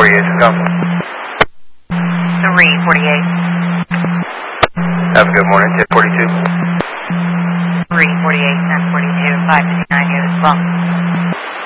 1048, go. 348. Have a good morning, 1042. 348, 1042, 559 here as well.